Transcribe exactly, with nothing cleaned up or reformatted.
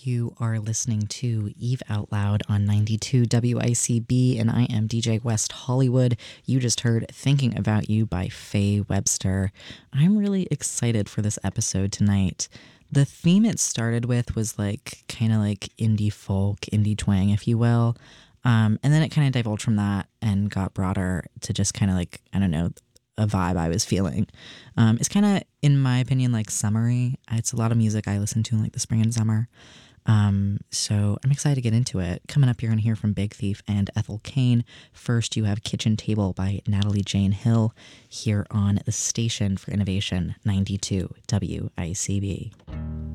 You are listening to Eve Out Loud on ninety-two W I C B, and I am D J West Hollywood. You just heard Thinking About You by Faye Webster. I'm really excited for this episode tonight. The theme it started with was like kind of like indie folk, indie twang, if you will. Um, and then it kind of divulged from that and got broader to just kind of like, I don't know, a vibe I was feeling. Um, it's kind of, in my opinion, like summery. It's a lot of music I listen to in like the spring and summer. Um, so I'm excited to get into it. Coming up, you're going to hear from Big Thief and Ethel Cain. First, you have Kitchen Table by Natalie Jane Hill here on the Station for Innovation, ninety-two W I C B.